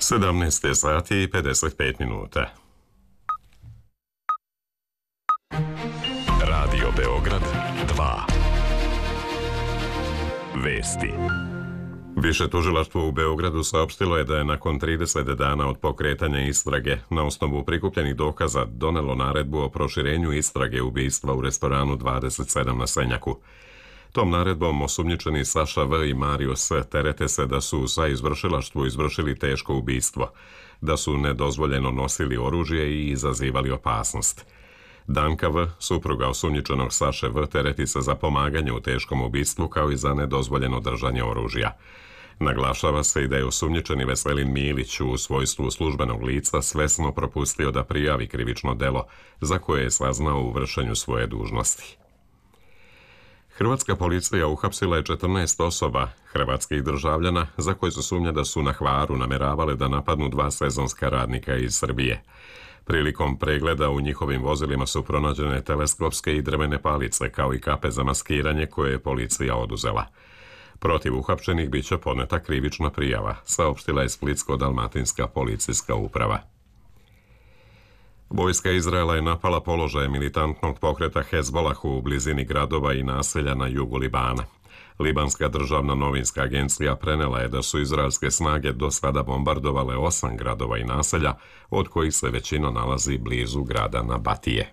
17 sati i 55 minuta. Radio Beograd 2. Vesti. Više tužilaštvo u Beogradu saopštilo je da je nakon 30 dana od pokretanja istrage na osnovu prikupljenih dokaza donelo naredbu o proširenju istrage ubistva u restoranu 27 na Senjaku. Tom naredbom osumnjičeni Saša V. i Mario S. terete se da su sa izvršilaštvu izvršili teško ubistvo, da su nedozvoljeno nosili oružje i izazivali opasnost. Danka V., supruga osumnjičenog Saše V., tereti se za pomaganje u teškom ubistvu kao i za nedozvoljeno držanje oružja. Naglašava se i da je osumnjičeni Veselin Milić u svojstvu službenog lica svesno propustio da prijavi krivično delo za koje je saznao u vršenju svoje dužnosti. Hrvatska policija uhapsila je 14 osoba, hrvatskih državljana, za koje se sumnja da su na Hvaru nameravale da napadnu 2 sezonska radnika iz Srbije. Prilikom pregleda u njihovim vozilima su pronađene teleskopske i drvene palice, kao i kape za maskiranje koje je policija oduzela. Protiv uhapšenih biće podneta krivična prijava, saopštila je Splitsko-dalmatinska policijska uprava. Vojska Izraela je napala položaje militantnog pokreta Hezbolahu u blizini gradova i naselja na jugu Libana. Libanska državna novinska agencija prenela je da su izraelske snage do sada bombardovale 8 gradova i naselja, od kojih se većina nalazi blizu grada Nabatije.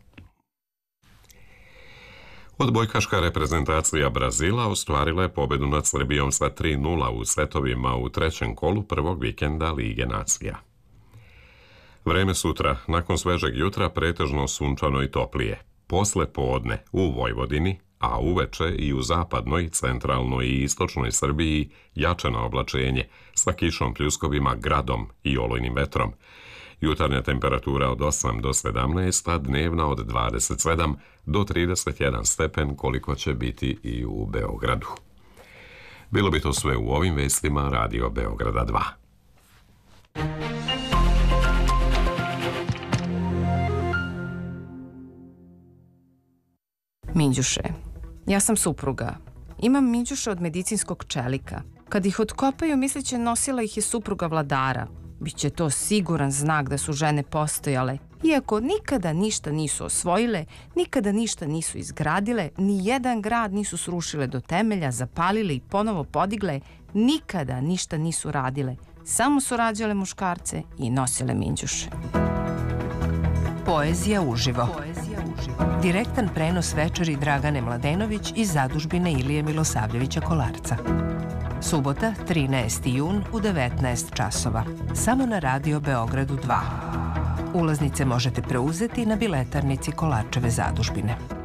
Odbojkaška reprezentacija Brazila ostvarila je pobedu nad Srbijom sa 3:0 u setovima u trećem kolu prvog vikenda Lige nacija. Vreme sutra, nakon svežeg jutra, pretežno sunčano i toplije. Posle podne u Vojvodini, a uveče i u zapadnoj, centralnoj i istočnoj Srbiji jačano oblačenje sa kišom, pljuskovima, gradom i olujnim vetrom. Jutarnja temperatura od 8 do 17, a dnevna od 27 do 31 stepen, koliko će biti i u Beogradu. Bilo bi to sve u ovim vestima Radio Beograda 2. Minđuše. Ja sam supruga. Imam minđuše od medicinskog čelika. Kad ih otkopaju, misleće nosila ih je supruga vladara. Biće to siguran znak da su žene postojale. Iako nikada ništa nisu osvojile, nikada ništa nisu izgradile, ni jedan grad nisu srušile do temelja, zapalile i ponovo podigle, nikada ništa nisu radile. Samo su rađale muškarce i nosile minđuše. Poezija uživo. Direktan prenos večeri Dragane Mladenović iz zadužbine Ilije Milosavljevića Kolarca. Subota, 13. jun u 19 časova. Samo na Radio Beogradu 2. Ulaznice možete preuzeti na biletarnici Kolarčeve zadužbine.